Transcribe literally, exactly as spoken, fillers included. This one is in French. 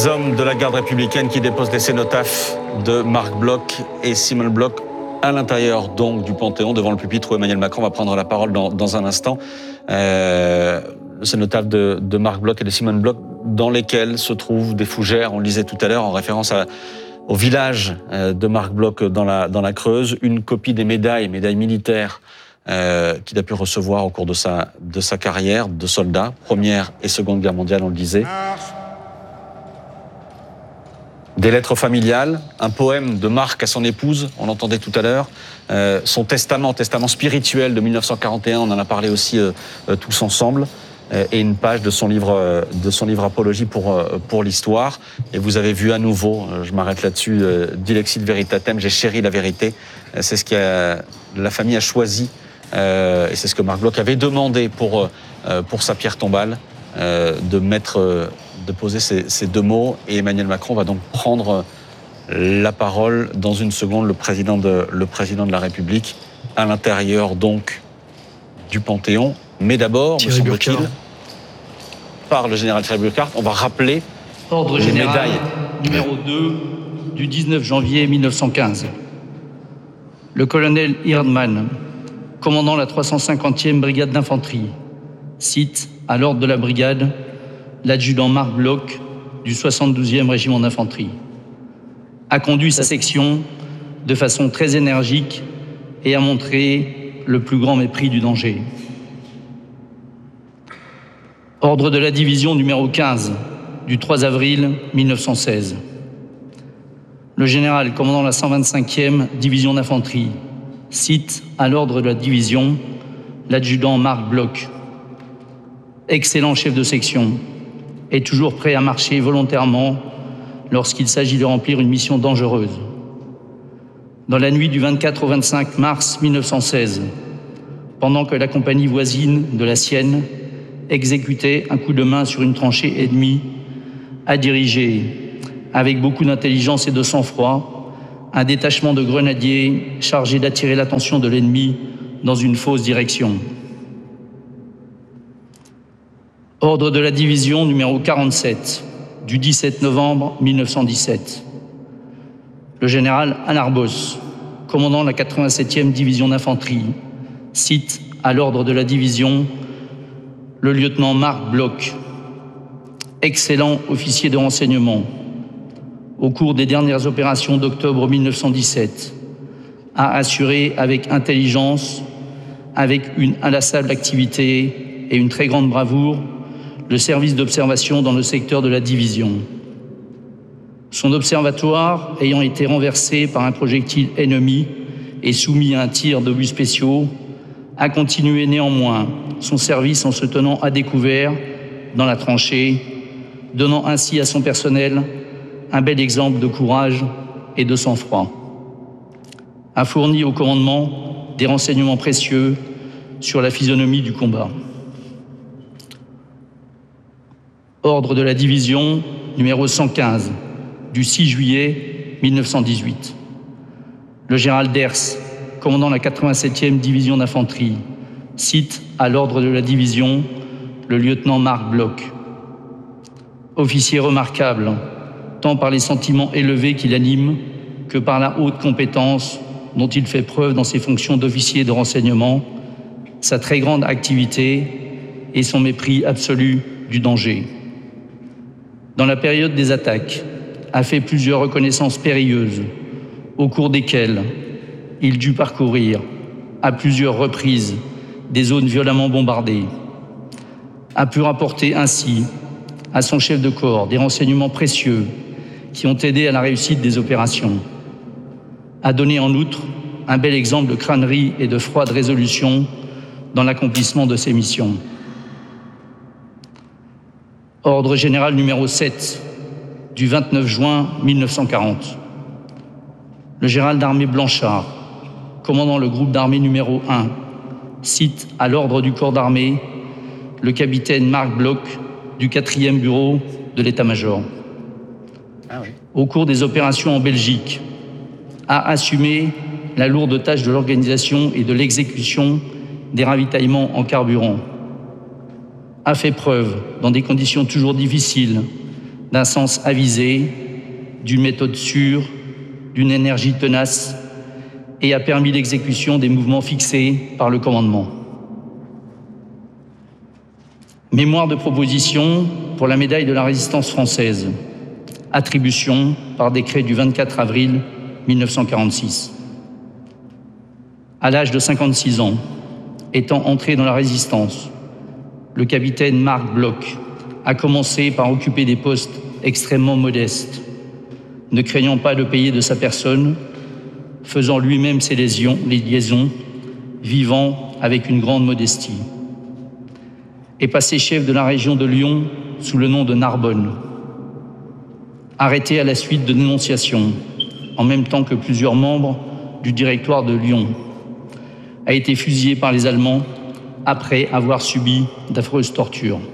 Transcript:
les hommes de la garde républicaine qui déposent les cénotaphes de Marc Bloch et Simone Bloch à l'intérieur donc du Panthéon, devant le pupitre où Emmanuel Macron va prendre la parole dans, dans un instant. Euh, le cénotaphe de, de Marc Bloch et de Simone Bloch, dans lesquels se trouvent des fougères, on le disait tout à l'heure, en référence à, au village de Marc Bloch dans la, dans la Creuse, une copie des médailles, médailles militaires, Euh, qu'il a pu recevoir au cours de sa, de sa carrière de soldat, Première et Seconde Guerre mondiale, on le disait. Des lettres familiales, un poème de Marc à son épouse, on l'entendait tout à l'heure, euh, son testament, testament spirituel de mille neuf cent quarante et un, on en a parlé aussi euh, euh, tous ensemble, euh, et une page de son livre, euh, de son livre Apologie pour, euh, pour l'histoire. Et vous avez vu à nouveau, euh, je m'arrête là-dessus, euh, Dilexit Veritatem, j'ai chéri la vérité. Euh, c'est ce que euh, la famille a choisi. Euh, et c'est ce que Marc Bloch avait demandé pour, euh, pour sa pierre tombale, euh, de mettre, euh, de poser ces, ces deux mots. Et Emmanuel Macron va donc prendre la parole dans une seconde, le président de, le président de la République, à l'intérieur donc du Panthéon. Mais d'abord, me semble-t-il, par le général Thierry Burkhardt, on va rappeler Ordre les général médailles. Numéro deux du dix-neuf janvier mille neuf cent quinze. Le colonel Hirdman, commandant la trois cent cinquantième brigade d'infanterie, cite à l'ordre de la brigade l'adjudant Marc Bloch du soixante-douzième régiment d'infanterie, a conduit sa section de façon très énergique et a montré le plus grand mépris du danger. Ordre de la division numéro quinze du trois avril mille neuf cent seize. Le général commandant la cent vingt-cinquième division d'infanterie cite à l'ordre de la division l'adjudant Marc Bloch, excellent chef de section, est toujours prêt à marcher volontairement lorsqu'il s'agit de remplir une mission dangereuse. Dans la nuit du vingt-quatre au vingt-cinq mars mille neuf cent seize, pendant que la compagnie voisine de la sienne exécutait un coup de main sur une tranchée ennemie, a dirigé, avec beaucoup d'intelligence et de sang-froid, un détachement de grenadiers chargé d'attirer l'attention de l'ennemi dans une fausse direction. Ordre de la division numéro quarante-sept du dix-sept novembre mille neuf cent dix-sept. Le général Anarbos, commandant la quatre-vingt-septième division d'infanterie, cite à l'ordre de la division le lieutenant Marc Bloch, excellent officier de renseignement, au cours des dernières opérations d'octobre mille neuf cent dix-sept, a assuré avec intelligence, avec une inlassable activité et une très grande bravoure, le service d'observation dans le secteur de la division. Son observatoire ayant été renversé par un projectile ennemi et soumis à un tir d'obus spéciaux, a continué néanmoins son service en se tenant à découvert dans la tranchée, donnant ainsi à son personnel un bel exemple de courage et de sang-froid. A fourni au commandement des renseignements précieux sur la physionomie du combat. Ordre de la division numéro cent quinze du six juillet mille neuf cent dix-huit. Le général Ders, commandant la quatre-vingt-septième division d'infanterie, cite à l'ordre de la division le lieutenant Marc Bloch, officier remarquable tant par les sentiments élevés qui l'animent que par la haute compétence dont il fait preuve dans ses fonctions d'officier de renseignement, sa très grande activité et son mépris absolu du danger. Dans la période des attaques, a fait plusieurs reconnaissances périlleuses, au cours desquelles il dut parcourir à plusieurs reprises des zones violemment bombardées, a pu rapporter ainsi à son chef de corps des renseignements précieux qui ont aidé à la réussite des opérations, a donné en outre un bel exemple de crânerie et de froide résolution dans l'accomplissement de ses missions. Ordre général numéro sept du vingt-neuf juin mille neuf cent quarante. Le général d'armée Blanchard, commandant le groupe d'armée numéro un, cite à l'ordre du corps d'armée le capitaine Marc Bloch du quatrième bureau de l'état-major. Ah oui. Au cours des opérations en Belgique, a assumé la lourde tâche de l'organisation et de l'exécution des ravitaillements en carburant, a fait preuve, dans des conditions toujours difficiles, d'un sens avisé, d'une méthode sûre, d'une énergie tenace, et a permis l'exécution des mouvements fixés par le commandement. Mémoire de proposition pour la médaille de la Résistance française. Attribution par décret du vingt-quatre avril mille neuf cent quarante-six. À l'âge de cinquante-six ans, étant entré dans la Résistance, le capitaine Marc Bloch a commencé par occuper des postes extrêmement modestes, ne craignant pas de payer de sa personne, faisant lui-même ses liaisons, les liaisons, vivant avec une grande modestie. Est passé chef de la région de Lyon sous le nom de Narbonne. Arrêté à la suite de dénonciations, en même temps que plusieurs membres du directoire de Lyon, a été fusillé par les Allemands après avoir subi d'affreuses tortures.